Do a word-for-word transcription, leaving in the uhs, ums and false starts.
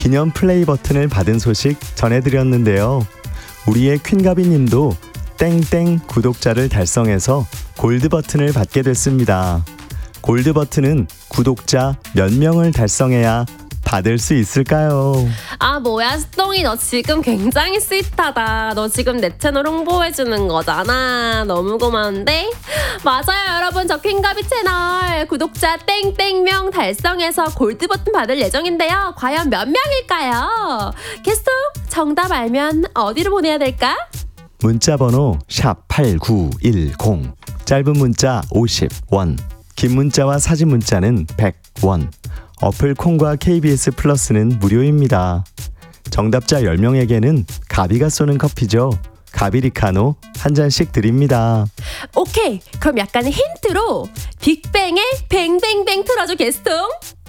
기념 플레이 버튼을 받은 소식 전해드렸는데요. 우리의 퀸가비님도 땡땡 구독자를 달성해서 골드 버튼을 받게 됐습니다. 골드 버튼은 구독자 몇 명을 달성해야 받을 수 있을까요? 아 뭐야 스똥이 너 지금 굉장히 스윗하다. 너 지금 내 채널 홍보해주는 거잖아. 너무 고마운데? 맞아요 여러분, 저 퀸가비 채널 구독자 땡땡명 달성해서 골드 버튼 받을 예정인데요. 과연 몇 명일까요? 개스통 정답 알면 어디로 보내야 될까? 문자번호 샵 팔구일공, 짧은 문자 오십 원, 긴 문자와 사진 문자는 백 원, 어플 콩과 케이비에스 플러스는 무료입니다. 정답자 열 명에게는 가비가 쏘는 커피죠. 가비리카노 한 잔씩 드립니다. 오케이, 그럼 약간의 힌트로 빅뱅의 뱅뱅뱅 틀어줘 개스통.